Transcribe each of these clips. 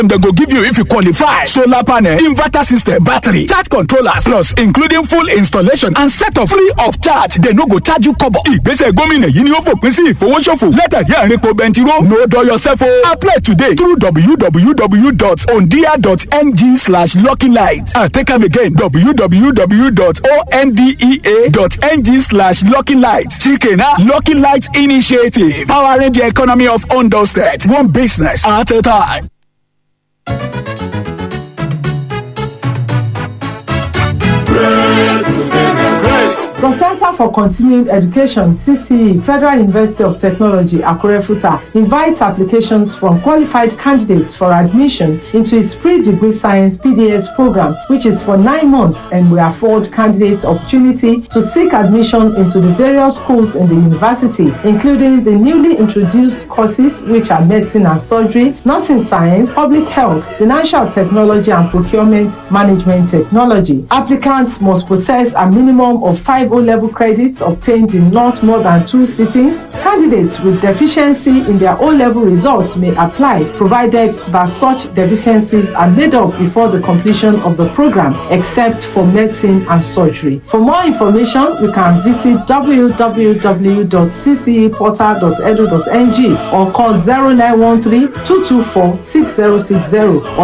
They go give you if you qualify. Solar panel, inverter system, battery, charge controllers, plus including full installation and setup free of charge. They no go charge you kobo. Ìgbésẹ̀ gómìnà yìí ni ó fòpin sí ìfowóṣòfò. Látàrí àrínpo bẹntiró. No dull yourself. Apply today through www.ondia.ng/luckylight and take am again www.ondea.ng/luckylight. Chikena Lucky Light Initiative, powering the economy of Ondo State, one business at a time. The Center for Continuing Education, CCE, Federal University of Technology, Akure Futa, invites applications from qualified candidates for admission into its pre-degree science PDS program, which is for 9 months and will afford candidates opportunity to seek admission into the various schools in the university, including the newly introduced courses which are medicine and surgery, nursing science, public health, financial technology and procurement management technology. Applicants must possess a minimum of 5 O-level credits obtained in not more than 2 sittings. Candidates with deficiency in their O-level results may apply, provided that such deficiencies are made up before the completion of the program, except for medicine and surgery. For more information, you can visit www.cceportal.edu.ng or call 0913-224-6060 or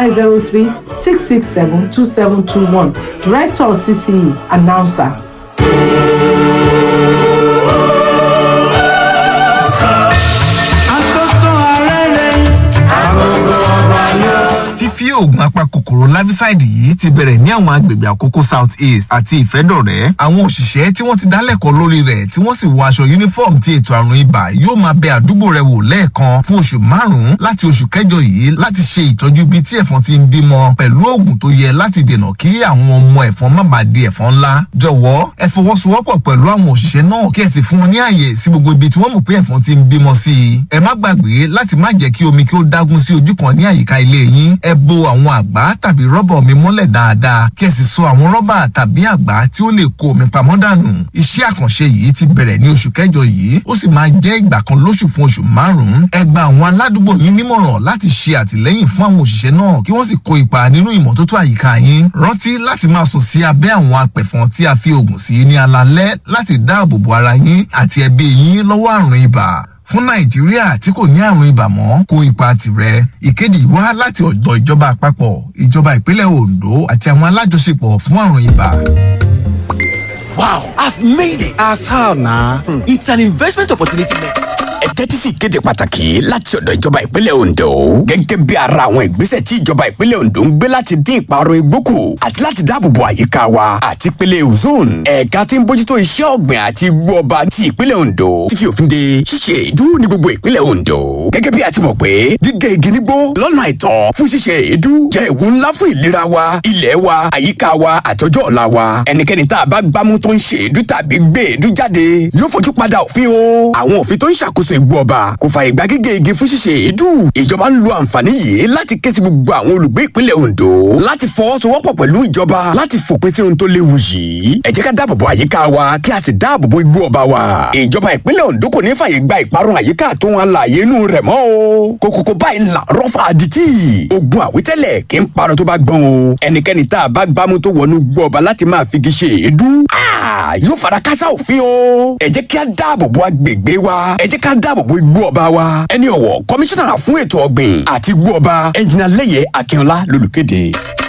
0903-667-2721. Director of CCE, Announcer. Fífí oògùn apakòkòrò larvicide yìí ti bẹ̀rẹ̀ ní àwọn agbègbè Àkókò South East àti Ìfẹ́dọ̀rẹ́. Àwọn òṣìṣẹ́ tí wọ́n ti dálẹ́kọ̀ọ́ lórí rẹ̀ tí wọ́n sì wọ aṣọ uniform ti ètò àrùn ibà yóò máa bẹ àdúgbò rẹ̀ wò lẹ́ẹ̀kan fún oṣù 5 láti oṣù kẹjọ yìí láti ṣe ìtọ́jú ibi tí ẹ̀fọn ti ń bímọ pẹ̀lú oògùn tó yẹ láti dènà kí àwọn ọmọ ẹ̀fọn má bàa di ẹ̀fọn ńlá. Jọ̀wọ́ ẹ fọwọ́sowọ́pọ̀ pẹ̀lú àwọn òṣìṣẹ́ náà kí ẹ sì fún wọn ní àyè sí gbogbo ibi tí wọ́n mọ̀ pé ẹ̀fọn ti ń bímọ sí i. Ẹ má gbàgbé láti má jẹ́ kí omi kí ó dágún sí ojú kan ní àyíká ilé yín. Ẹ bo àwọn àgbá tàbí rọ́bà omi mọ́lẹ̀ dáadáa kí ẹ sì so àwọn rọ́bà tàbí àgbá tí ó lè kó omi pamọ́ dànù. Iṣẹ́ àkànṣe yìí ti bẹ̀rẹ̀ ní oṣù kẹjọ yìí ó sì máa jẹ́ ìgbà kan lóṣù fún oṣù 5. Ẹ gba àwọn aládùúgbò yín nímọ̀ràn láti ṣe àtìlẹ́yìn fún àwọn òṣìṣẹ́ náà kí wọ́n sì kó ipa nínú ìmọ́tótó àyíká yín. Rántí láti máa sùn sí abẹ́ àwọn apẹ̀fọn tí a fi oògùn sí ní alaalẹ́ láti dáàbò bo ara yín àti ẹbí yín lọ́wọ́ àrùn ibà. Fún Nàìjíríà tí kò ní àrùn ibà mọ́, kó ipa tirẹ̀. Ìkéde wá láti ọ̀dọ̀ ìjọba àpapọ̀, ìjọba ìpínlẹ̀ Ondo àti àwọn alájọṣepọ̀ fún àrùn ibà. Wow, I've made it. As how now? It's an investment opportunity. Tẹ́tí sì kéde pàtàkì láti ọ̀dọ̀ ìjọba ìpínlẹ̀ Ondo gẹ́gẹ́ bí ara àwọn ìgbésẹ̀ tí ìjọba ìpínlẹ̀ Ondo ń gbé láti dín ìparun igbó kù àti láti dáàbòbò àyíká wa àti ìpínlẹ̀ ozone. Ẹ̀ka tí ń bójútó iṣẹ́ ọ̀gbìn àti igbó ọba ti ìpínlẹ̀ Ondo ti fi òfin de ṣíṣe èédú ní gbogbo ìpínlẹ̀ Ondo. Gẹ́gẹ́ bí a ti mọ̀ pé gígé igi nígbó lọ́nà àìtọ́ fún ṣíṣe èédú jẹ́ ewu ńlá fún ìlera wa, ilẹ̀ wa, àyíká wa àti ọjọ́ ọ̀la wa. Ẹnikẹ́ni tá a bá gbámú tó ń ṣe èédú tàbí gbé èédú jáde yóò fojú padà òfin o. Àwọn òfin tó ń ṣàkóso igbó ọba kò fààyè gba gígé igi fún ṣíṣe èédú. Ìjọba ń lo àǹfààní yìí láti ké sí gbogbo àwọn olùgbé ìpínlẹ̀ Ondo láti fọwọ́sowọ́pọ̀ pẹ̀lú ìjọba láti fòpin sí ohun tó léwu yìí. Ẹ jẹ́ ká dáàbòbò àyíká wa kí a sì dáàbòbò igbó ọba wa. Ìjọba ìpínlẹ̀ Ondo kò ní fààyè gba ìparun àyíká tó ń alààyè inú rẹ̀ mọ́ o. Kòkòkò báyìí là rọ́fà àdìtì. Ogun àwítẹ́lẹ̀ kì í parun tó bá gbọ́n o. Ẹnikẹ́ni tá a bá gbámú tó wọnú igbó ọba láti máa figi ṣe èédú yóò fara kásá òfin o. Ẹ jẹ́ kí a dáàbòbò agbègbè wa. Ẹ jẹ́ ká dáàbòbò igbó ọba wa. Ẹni ọ̀wọ̀ kọmíṣánná fún ètò ọ̀gbìn àti igbó ọba ẹnjìnà Lẹ́yẹ Akínọlá lolùkéde.